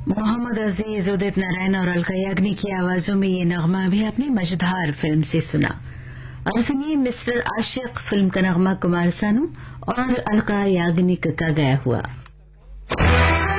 मोहम्मद अजीज, उदित नारायण और अलका याग्निक की आवाजों में ये नगमा भी अपनी मजेदार फिल्म से सुना। और सुनिए मिस्टर आशिक फिल्म का नगमा कुमार सानू और अलका याग्निक का गाया हुआ।